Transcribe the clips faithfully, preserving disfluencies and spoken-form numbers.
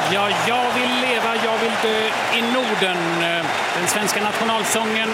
Ja, jag vill leva, jag vill dö i Norden. Den svenska nationalsången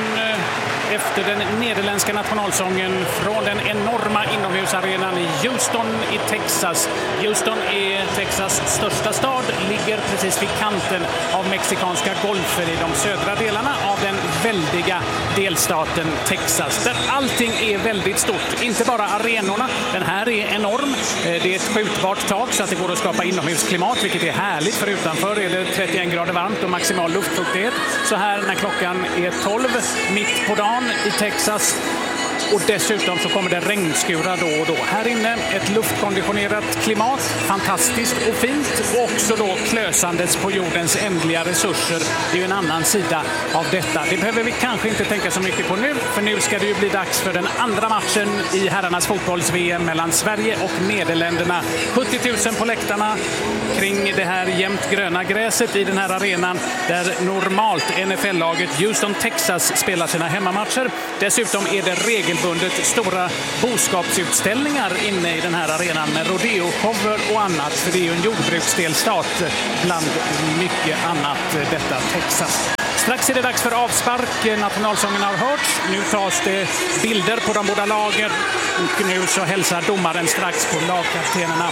efter den nederländska nationalsången från den enorma inomhusarenan i Houston i Texas. Houston är Texas största stad, ligger precis vid kanten av mexikanska golfen i de södra delarna av den väldiga delstaten Texas, där allting är väldigt stort. Inte bara arenorna, den här är enorm. Det är ett skjutbart tak så att det går att skapa inomhusklimat, vilket är härligt, för utanför är det trettioen grader varmt och maximal luftfuktighet. Så här när klockan är tolv mitt på dagen i Texas. Och dessutom så kommer det regnskurar då och då. Här inne ett luftkonditionerat klimat, fantastiskt och fint. Och också då klösandes på jordens ändliga resurser. Det är ju en annan sida av detta. Det behöver vi kanske inte tänka så mycket på nu. För nu ska det ju bli dags för den andra matchen i herrarnas fotbolls-V M mellan Sverige och Nederländerna. sjuttio tusen på läktarna kring det här jämnt gröna gräset i den här arenan. Där normalt N F L-laget Houston, Texas spelar sina hemmamatcher. Dessutom är det regel bundet stora boskapsutställningar inne i den här arenan med rodeoshower och annat, för det är ju en jordbruksdelstat bland mycket annat, detta Texas. Strax är det dags för avspark. Nationalsången har hörts. Nu tas det bilder på de båda lagen och nu så hälsar domaren strax på lagkaptenerna.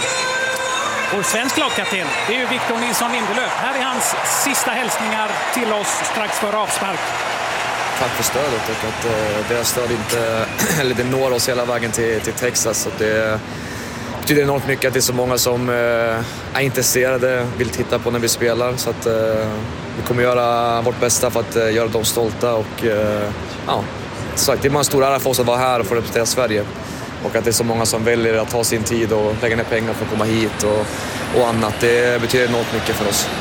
Vår svensk lagkapten, det är ju Victor Nilsson Lindelöf. Här är hans sista hälsningar till oss strax för avspark. Tack för stödet och att eh, deras stöd inte, eller det når oss hela vägen till, till Texas. Så det betyder enormt mycket att det är så många som eh, är intresserade, vill titta på när vi spelar. Så att eh, vi kommer göra vårt bästa för att eh, göra dem stolta. Och eh, ja, så sagt, det är bara en stor ära för oss att vara här och få representera Sverige. Och att det är så många som väljer att ta sin tid och lägga ner pengar för att komma hit och, och annat. Det betyder enormt mycket för oss.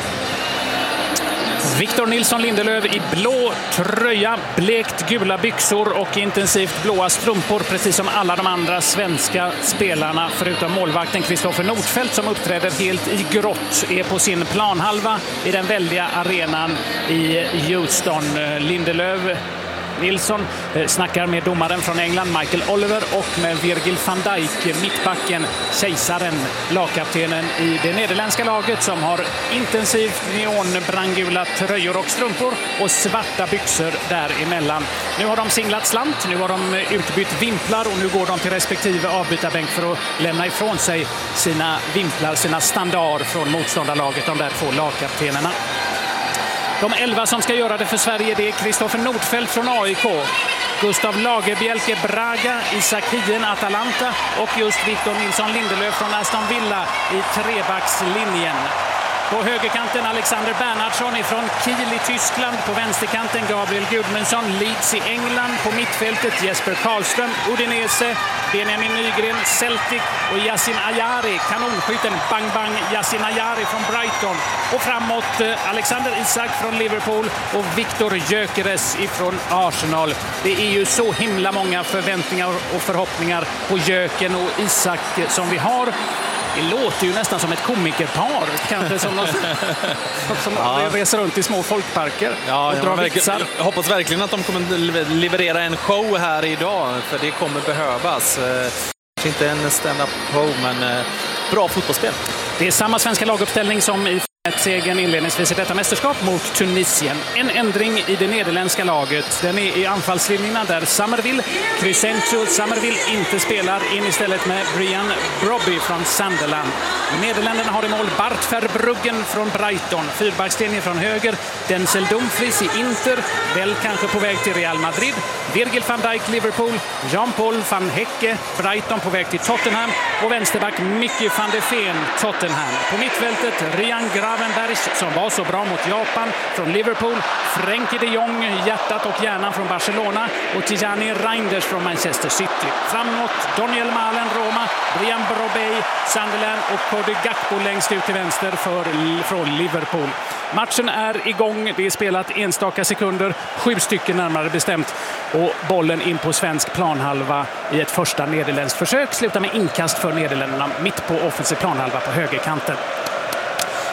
Victor Nilsson Lindelöf i blå tröja, blekt gula byxor och intensivt blåa strumpor, precis som alla de andra svenska spelarna förutom målvakten Kristoffer Nordfeldt som uppträder helt i grått, är på sin planhalva i den väldiga arenan i Houston. Lindelöf Nilsson snackar med domaren från England Michael Oliver och med Virgil van Dijk, mittbacken, kejsaren, lagkaptenen i det nederländska laget som har intensivt neonbrandgula tröjor och strumpor och svarta byxor däremellan. Nu har de singlat slant, nu har de utbytt vimplar och nu går de till respektive avbytarbänk för att lämna ifrån sig sina vimplar, sina standard från motståndarlaget, de där två lagkaptenerna. De elva som ska göra det för Sverige, det är Kristoffer Nordfeldt från A I K, Gustav Lagerbielke Braga, Isak Hien Atalanta och just Victor Nilsson Lindelöf från Aston Villa i trebackslinjen. På högerkanten Alexander Bernhardsson ifrån Kiel i Tyskland. På vänsterkanten Gabriel Gudmundsson, Leeds i England. På mittfältet Jesper Karlström, Udinese, Benjamin Nygren, Celtic och Yassin Ayari, kanonskytten Bang Bang Yassin Ayari från Brighton. Och framåt Alexander Isak från Liverpool och Viktor Gyökeres ifrån Arsenal. Det är ju så himla många förväntningar och förhoppningar på Gyöken och Isak som vi har. Det låter ju nästan som ett komikerpar, kanske som någon som ja. reser runt i små folkparker ja, och drar vitsar. Jag hoppas verkligen att de kommer leverera en show här idag, för det kommer behövas. Inte en stand-up show, men bra fotbollsspel. Det är samma svenska laguppställning som i segern inledningsvis i detta mästerskap mot Tunisien. En ändring i det nederländska laget. Den är i anfallslinjerna där Summerville, Crescencio Summerville inte spelar, in istället med Brian Brobby från Sunderland. Nederländerna har i mål Bart Verbruggen från Brighton, fyrbackslinjen från höger, Denzel Dumfries i Inter, väl kanske på väg till Real Madrid, Virgil van Dijk Liverpool, Jean-Paul van Hecke Brighton på väg till Tottenham och vänsterback Mickey van de Ven Tottenham. På mittfältet Ryan Gravenbergs som var så bra mot Japan från Liverpool, Frenkie de Jong, hjärtat och hjärnan från Barcelona och Tijani Reinders från Manchester City. Framåt Daniel Malen Roma, Brian Brobey Sunderland och Cody Gakpo längst ut till vänster för, från Liverpool. Matchen är igång, det är spelat enstaka sekunder, sju stycken närmare bestämt, och bollen in på svensk planhalva i ett första nederländskt försök slutar med inkast för Nederländerna mitt på offensiv planhalva på högerkanten.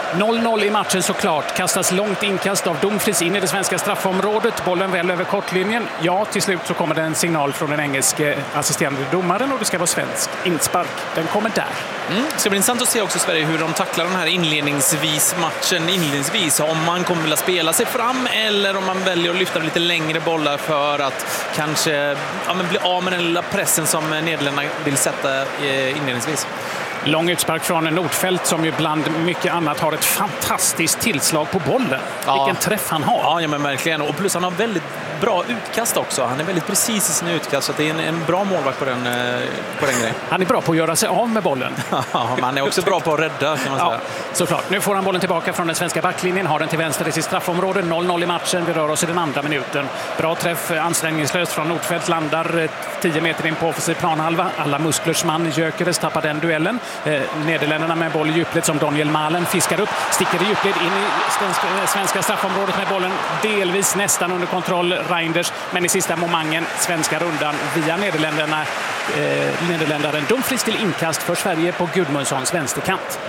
noll noll i matchen såklart. Kastas långt inkast av Dumfries in i det svenska straffområdet. Bollen väl över kortlinjen. Ja, till slut så kommer det en signal från den engelske assisterande domaren och det ska vara svensk inspark. Den kommer där. Mm. Det ska bli intressant att se också Sverige hur de tacklar den här inledningsvis matchen inledningsvis. Om man kommer vilja spela sig fram eller om man väljer att lyfta lite längre bollar för att kanske ja, men bli av med den lilla pressen som Nederländerna vill sätta inledningsvis. Lång utspark från Nordfeldt som ju bland mycket annat har ett fantastiskt tillslag på bollen. Ja. Vilken träff han har. Ja, men verkligen. Och plus han har väldigt bra utkast också. Han är väldigt precis i sina utkast så det är en, en bra målvakt på den, på den grejen. Han är bra på att göra sig av med bollen. Ja, men han är också bra på att rädda kan man säga. Ja, såklart. Nu får han bollen tillbaka från den svenska backlinjen. Har den till vänster i sitt straffområde. noll noll i matchen. Vi rör oss i den andra minuten. Bra träff, ansträngningslöst från Nordfeldt. Landar tio meter in på offensiv planhalva. Alla musklers man Gyökeres tappar den duellen. Eh, Nederländerna med boll i djupled som Daniel Malen fiskar upp. Sticker i djupled in i svenska, svenska straffområdet med bollen delvis nästan under kontroll Reinders. Men i sista momangen svenska rundan via Nederländerna. Eh, Nederländaren Dumfries till inkast för Sverige på Gudmundssons vänsterkant.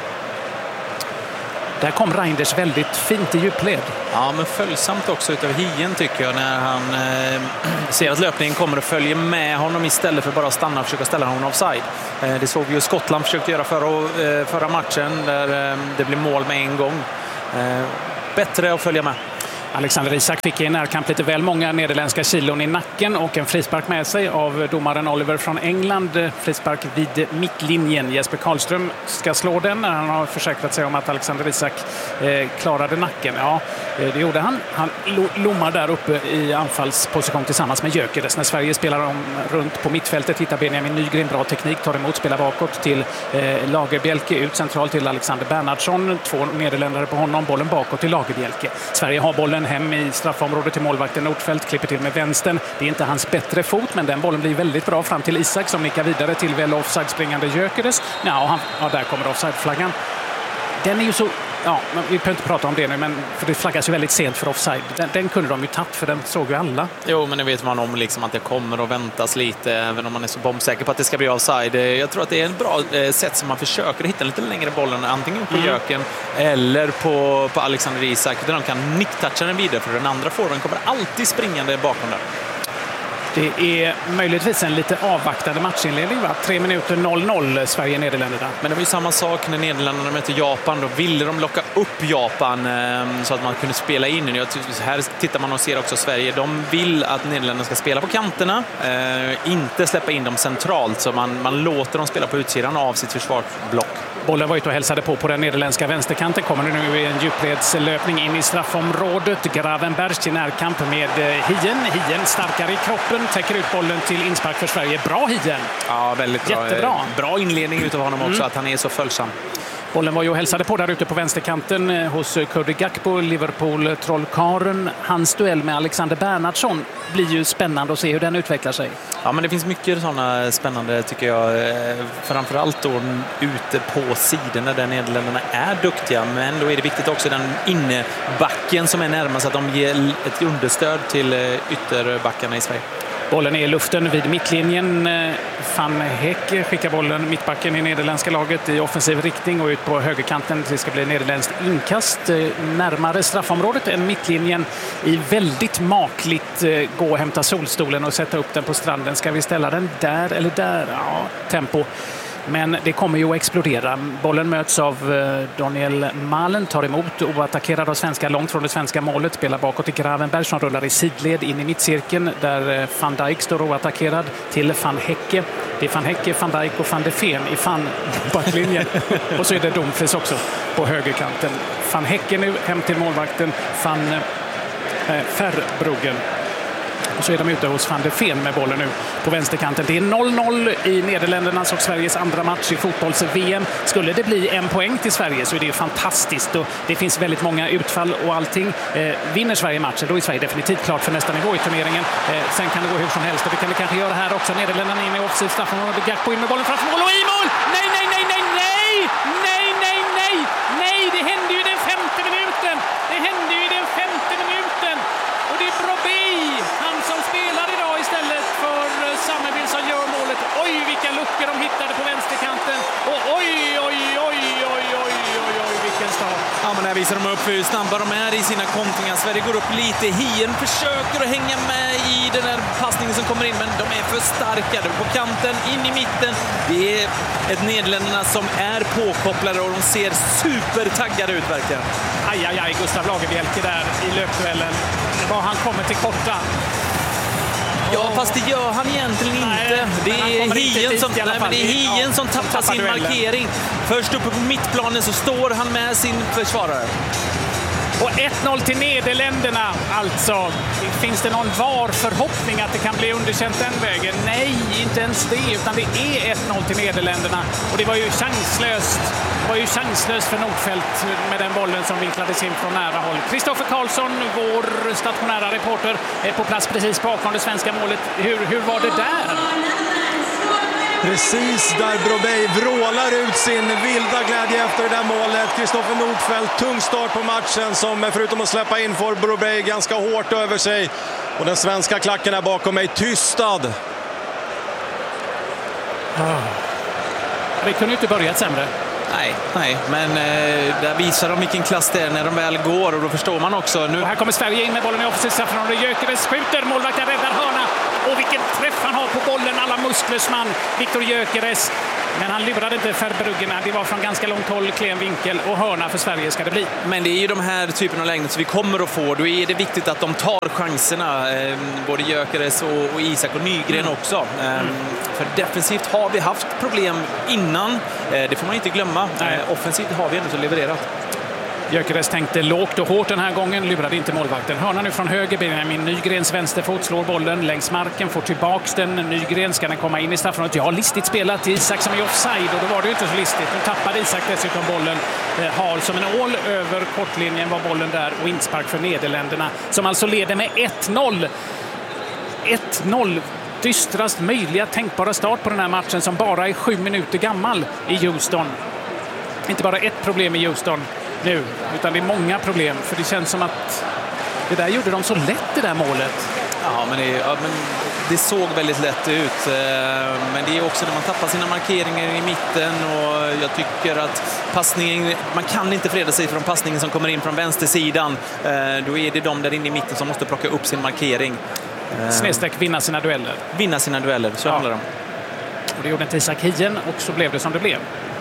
Där kom Reinders väldigt fint i djupled. Ja, men följsamt också utav Hien tycker jag när han eh, ser att löpningen kommer och följer med honom istället för bara att stanna och försöka ställa honom offside. Eh, det såg vi ju Skottland försökte göra förra, eh, förra matchen där eh, det blev mål med en gång. Eh, bättre att följa med. Alexander Isak fick i närkamp lite väl många nederländska kilon i nacken och en frispark med sig av domaren Oliver från England. Frispark vid mittlinjen. Jesper Karlström ska slå den när han har försäkrat sig om att Alexander Isak eh, klarade nacken. Ja, det gjorde han. Han lommar där uppe i anfallsposition tillsammans med Gyökeres. När Sverige spelar om runt på mittfältet hittar Benjamin Nygren bra teknik, tar emot, spelar bakåt till eh, Lagerbjälke, ut centralt till Alexander Bernhardsson. Två nederländare på honom, bollen bakåt till Lagerbjälke. Sverige har bollen hem i straffområdet till målvakten Nordfeldt, klipper till med vänstern. Det är inte hans bättre fot, men den bollen blir väldigt bra fram till Isak som nickar vidare till väl offside springande Gyökeres. Ja, han, ja, där kommer offside-flaggan. Den är ju så... Ja, vi behöver inte prata om det nu, men för det flaggas ju väldigt sent för offside. Den, den kunde de ju tagit, för den såg ju alla. Jo, men det vet man om liksom att det kommer och väntas lite, även om man är så bombsäker på att det ska bli offside. Jag tror att det är ett bra sätt som man försöker hitta lite längre bollen, antingen på mm. Jöken eller på, på Alexander Isak, där de kan nicktoucha den vidare, för den andra forwarden kommer alltid springande bakom där. Det är möjligtvis en lite avvaktande matchinledning, va? Tre minuter noll noll Sverige-Nederländerna. Men det var ju samma sak när Nederländerna mötte Japan. Då ville de locka upp Japan eh, så att man kunde spela in. Jag tycker, här tittar man och ser också Sverige. De vill att Nederländerna ska spela på kanterna. Eh, inte släppa in dem centralt. Så man, man låter dem spela på utsidan av sitt försvarsblock. Bollen var ute och hälsade på på den nederländska vänsterkanten. Kommer nu i en djupledslöpning in i straffområdet. Gravenberg till närkamp med Hien. Hien starkare i kroppen. Täcker ut bollen till inspark för Sverige. Bra Hien! Ja, väldigt bra. Jättebra. Bra inledning utav honom också, mm. att han är så följsam. Bollen var ju och hälsade på där ute på vänsterkanten hos Cody Gakpo, Liverpool-trollkaren. Hans duell med Alexander Bernhardsson blir ju spännande att se hur den utvecklar sig. Ja, men det finns mycket sådana spännande tycker jag. Framförallt då ute på sidorna där Nederländerna är duktiga. Men då är det viktigt också den innebacken som är närmast, att de ger ett understöd till ytterbackarna i Sverige. Bollen är i luften vid mittlinjen. Van Heck skickar bollen mittbacken i nederländska laget i offensiv riktning och ut på högerkanten. Det ska bli nederländskt inkast närmare straffområdet än mittlinjen. I väldigt makligt gå och hämta solstolen och sätta upp den på stranden. Ska vi ställa den där eller där? Ja, tempo. Men det kommer ju att explodera. Bollen möts av Daniel Malen, tar emot oattackerad av svenska långt från det svenska målet. Spelar bakåt till Gravenberg som rullar i sidled in i mittcirkeln där Van Dijk står oattackerad till Van Hecke. Det är Van Hecke, Van Dijk och Van de Ven i Van backlinjen. Och så är det Dumfries också på högerkanten. Van Hecke nu hem till målvakten Van eh, Verbruggen. Och så är de ute hos Van de Ven med bollen nu på vänsterkanten. Det är noll noll i Nederländernas och Sveriges andra match i fotbolls-V M. Skulle det bli en poäng till Sverige så är det ju fantastiskt. Och det finns väldigt många utfall och allting. Eh, vinner Sverige matchen, då är Sverige definitivt klart för nästa nivå i turneringen. Eh, sen kan det gå hur som helst och det kan det kanske göra här också. Nederländerna in i offensiv straffområde. Gakpo in med bollen framför mål och i mål! Nej, nej, nej, nej, nej! Nej, nej, nej! Nej, det hände ju i den femte minuten! Det hände ju i den femte minuten! Och det är Brobbey, han som spelar idag istället för Sammerbil som gör målet. Oj, vilka luckor de hittade på vänsterkanten. Och oj, oj, oj, oj, oj, oj, oj, vilken start. Ja, men här visar de upp hur snabba de är i sina kontringar. Sverige går upp lite. Hien försöker att hänga med i den här passningen som kommer in, men de är för starka. På kanten, in i mitten. Det är ett Nederländerna som är påkopplade och de ser supertaggade ut verkligen. Aj, aj, aj, Gustav Lagerbielke där i löpduellen. Det var han kommer till korta. Ja, fast det gör han egentligen inte. Nej, det är Hien som, nej, men det är Hien ja, som tappar, tappar sin duellen. markering. Först uppe på mittplanen så står han med sin försvarare. Och ett noll till Nederländerna alltså. Finns det någon var förhoppning att det kan bli underkänt den vägen? Nej, inte ens det, utan det är ett noll till Nederländerna. Och det var ju chanslöst. Det var ju chanslöst för Nordfeldt med den bollen som vinklades in från nära håll. Kristoffer Karlsson, vår stationära reporter, är på plats precis bakom det svenska målet. Hur, hur var det där? Precis där Brobey vrålar ut sin vilda glädje efter det där målet. Kristoffer Nordfeldt, tung start på matchen som förutom att släppa in får Brobey ganska hårt över sig. Och den svenska klacken är bakom mig tystad. Det kunde ju inte börjat sämre. Nej, nej, men eh, där visar de vilken klass det är när de väl går och då förstår man också. Nu... Och här kommer Sverige in med bollen i offensivt straffområde. Gyökeres skjuter, målvakten räddar hörna. Och vilken träff han har på bollen, alla musklers man, Viktor Gyökeres. Men han lurade inte Verbruggen, det var från ganska långt håll, klen vinkel och hörna för Sverige ska det bli. Men det är ju de här typen av lägen som vi kommer att få. Då är det viktigt att de tar chanserna, eh, både Gyökeres och, och Isak och Nygren mm. också. Eh, mm. För defensivt har vi haft problem innan, eh, det får man inte glömma. Eh, offensivt har vi ändå så levererat. Gyökeres tänkte lågt och hårt den här gången, lurade inte målvakten. Hörna nu från höger, Benjamin Nygrens vänsterfot slår bollen längs marken, får tillbaks den. Nygren ska den komma in i straffområdet. Ja, listigt spelat. Isak som är offside och då var det ju inte så listigt. Nu tappade Isak dessutom bollen. Eh, har som en ål över kortlinjen var bollen där och inspark för Nederländerna som alltså leder med ett noll. ett noll. Dystrast möjliga tänkbara start på den här matchen som bara är sju minuter gammal i Houston. Inte bara ett problem i Houston nu, utan det är många problem. För det känns som att det där gjorde de så lätt, det där målet. Ja, men det, ja, men det såg väldigt lätt ut. Men det är också när man tappar sina markeringar i mitten. Och jag tycker att passningen, man kan inte freda sig från passningen som kommer in från vänstersidan. Då är det de där inne i mitten som måste plocka upp sin markering. Snedsträck vinna sina dueller. Vinna sina dueller, så ja. handlar det om. Och det gjorde inte Isak Hien och så blev det som det blev.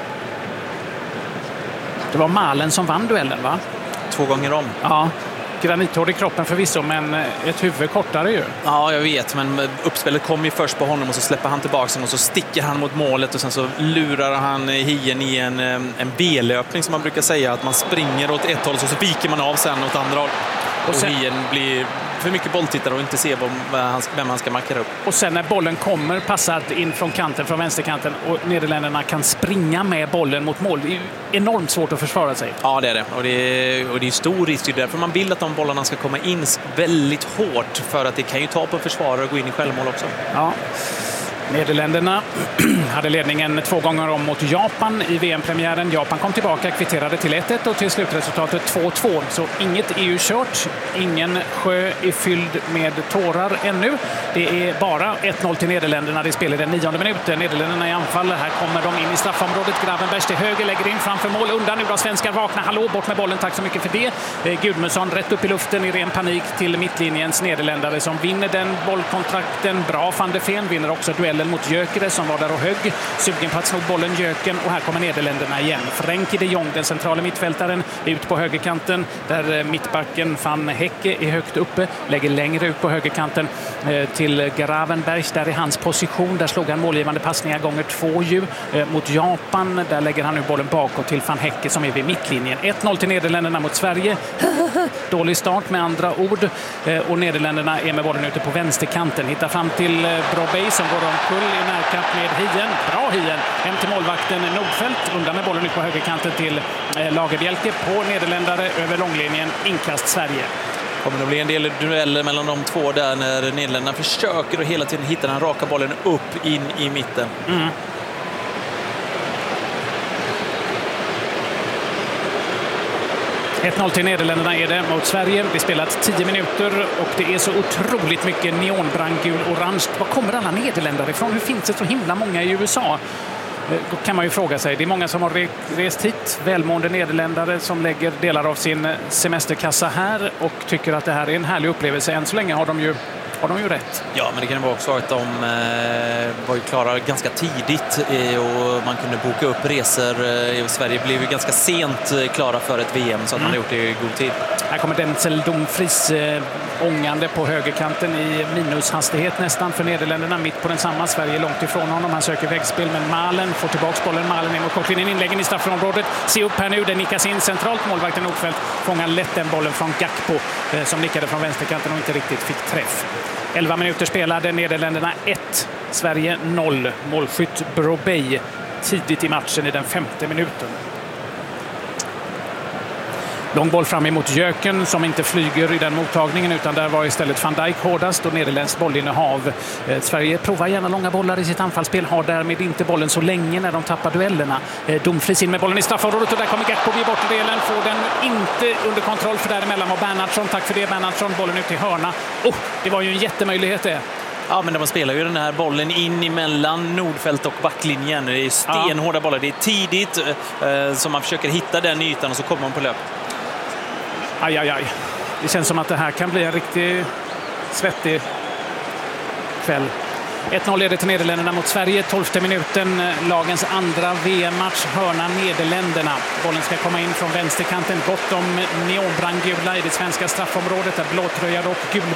Det var Malen som vann duellen, va? Två gånger om. Ja, granithård i kroppen förvisso, men ett huvud kortare ju. Ja, jag vet, men uppspelet kom ju först på honom och så släpper han tillbaka och så sticker han mot målet och sen så lurar han Hien i en, en B-löpning som man brukar säga, att man springer åt ett håll och så viker man av sen åt andra håll. Och, och Hien blir för mycket bolltittare och inte ser vem han ska markera upp. Och sen när bollen kommer passad in från kanten, från vänsterkanten och Nederländerna kan springa med bollen mot mål. Det är enormt svårt att försvara sig. Ja, det är det. Och det är, och det är stor risk därför man vill att de bollarna ska komma in väldigt hårt för att det kan ju ta på försvarare och gå in i självmål också. Ja. Nederländerna hade ledningen två gånger om mot Japan i V M-premiären. Japan kom tillbaka, kvitterade till ett ett och till slutresultatet två två. Så inget E U-kört, ingen sjö är fylld med tårar ännu. Det är bara ett noll till Nederländerna. Det spelar den nionde minuten. Nederländerna i anfall. Här kommer de in i straffområdet. Gravenbergs till höger, lägger in framför mål. Undan nu då svenskar vakna. Hallå, bort med bollen. Tack så mycket för det. Gudmundsson rätt upp i luften i ren panik till mittlinjens Nederländare som vinner den bollkontrakten. Bra, van der Ven vinner också duellen mot Gyökeres som var där och högg. Sugen på att sno bollen Jöken och här kommer Nederländerna igen. Frenkie de Jong, den centrala mittfältaren, ut på högerkanten där mittbacken Van Hecke är högt uppe. Lägger längre ut på högerkanten eh, till Gravenbergs. Där är hans position. Där slog han målgivande passningar gånger två ju eh, mot Japan. Där lägger han nu bollen bakåt till Van Hecke som är vid mittlinjen. ett noll till Nederländerna mot Sverige. Dålig start med andra ord. Eh, och Nederländerna är med bollen ute på vänsterkanten. Hittar fram till eh, Brobey som går omkull i närkamp med Hien. Bra Hien. Hem till målvakten Nordfeldt. Undan med bollen ut på högerkanten till eh, Lagerbielke på Nederländare över långlinjen. Inkast Sverige. Kommer det bli en del dueller mellan de två där när Nederländerna försöker att hela tiden hitta den raka bollen upp in i mitten. Mm. ett noll till Nederländerna är det mot Sverige. Vi spelat tio minuter och det är så otroligt mycket neonbrandgul orange. Var kommer alla nederländare ifrån? Hur finns det så himla många i U S A? Då kan man ju fråga sig, det är många som har rest hit, välmående nederländare som lägger delar av sin semesterkassa här och tycker att det här är en härlig upplevelse. Än så länge har de ju har de ju rätt. Ja, men det kan vara också att de eh, var ju klara ganska tidigt eh, och man kunde boka upp resor. Eh, Sverige blev ju ganska sent eh, klara för ett V M så att mm. man har gjort det i god tid. Här kommer Denzel Dumfries eh, ångande på högerkanten i minushastighet nästan för Nederländerna. Mitt på densamma, Sverige är långt ifrån honom. Han söker vägspel, men Malen får tillbaka bollen. Malen är mot kortlinjen, inläggen i straffområdet. Se upp här nu, den nickas in centralt. Målvakten Nordfeldt fångar lätt den bollen från Gakpo eh, som nickade från vänsterkanten och inte riktigt fick träff. elva minuter spelade, Nederländerna ett, Sverige noll. Målskytt Brobey tidigt i matchen i den femte minuten. Lång boll fram emot Jöken som inte flyger i den mottagningen, utan där var istället Van Dijk hårdast och nederländskt bollinnehav. Eh, Sverige provar gärna långa bollar i sitt anfallsspel, har därmed inte bollen så länge när de tappar duellerna. Eh, Dumfries in med bollen i straffområdet och där kommer Gakpo vid bortdelen, får den inte under kontroll för däremellan var Bernhardsson. Tack för det Bernhardsson, bollen ut i hörna. Oh, det var ju en jättemöjlighet det. Ja, men de spelar ju den här bollen in emellan Nordfeldt och backlinjen. Det är stenhårda ja. bollar, det är tidigt eh, så man försöker hitta den ytan och så kommer man på löp. Aj, aj, aj. Det känns som att det här kan bli en riktigt svettig kväll. ett noll leder till Nederländerna mot Sverige. tolfte minuten, lagens andra V M-match. Hörna Nederländerna. Bollen ska komma in från vänsterkanten. Gott om neonbrandgula i det svenska straffområdet. Där blåtröjade och gul